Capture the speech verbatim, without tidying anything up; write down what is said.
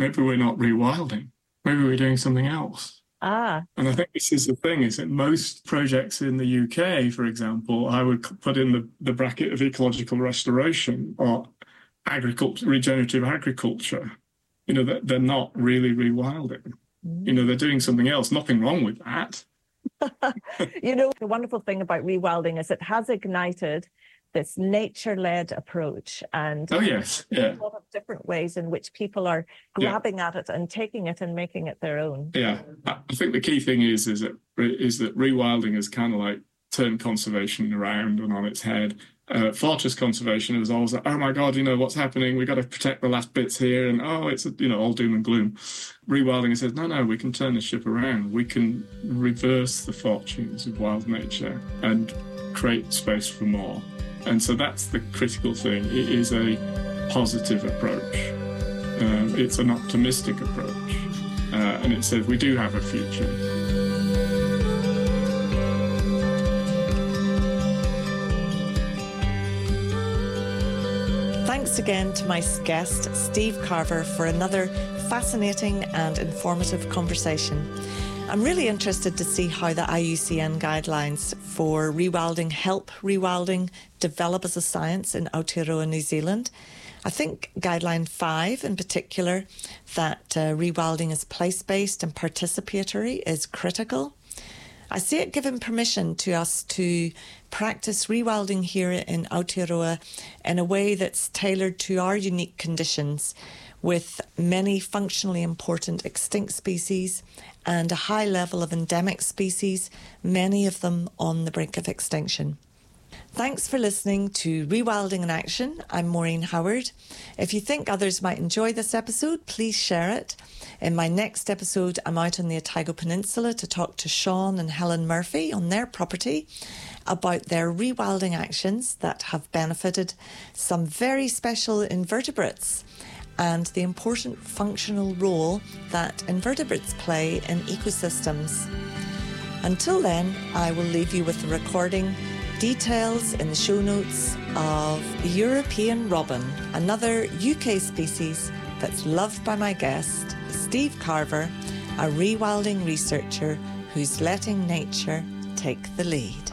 maybe we're not rewilding. Maybe we're doing something else. Ah. And I think this is the thing, is that most projects in the U K, for example, I would put in the, the bracket of ecological restoration or agriculture, regenerative agriculture. You know, they're, they're not really rewilding. Mm. You know, they're doing something else. Nothing wrong with that. You know, the wonderful thing about rewilding is it has ignited this nature-led approach, and oh yes, yeah, a lot of different ways in which people are grabbing yeah. at it and taking it and making it their own. Yeah, I think the key thing is is that is that rewilding has kind of like turned conservation around and on its head. Uh, fortress conservation was always like, oh my God, you know what's happening? We got to protect the last bits here, and oh, it's you know all doom and gloom. Rewilding says, no, no, we can turn the ship around. We can reverse the fortunes of wild nature and create space for more. And so that's the critical thing. It is a positive approach. Um, it's an optimistic approach. Uh, and it says we do have a future. Thanks again to my guest, Steve Carver, for another fascinating and informative conversation. I'm really interested to see how the I U C N guidelines for rewilding help rewilding develop as a science in Aotearoa, New Zealand. I think guideline five in particular, that uh, rewilding is place-based and participatory, is critical. I see it giving permission to us to practice rewilding here in Aotearoa in a way that's tailored to our unique conditions, with many functionally important extinct species and a high level of endemic species, many of them on the brink of extinction. Thanks for listening to Rewilding in Action. I'm Maureen Howard. If you think others might enjoy this episode, please share it. In my next episode, I'm out on the Otago Peninsula to talk to Sean and Helen Murphy on their property about their rewilding actions that have benefited some very special invertebrates and the important functional role that invertebrates play in ecosystems. Until then, I will leave you with the recording, details in the show notes of the European robin, another U K species that's loved by my guest, Steve Carver, a rewilding researcher who's letting nature take the lead.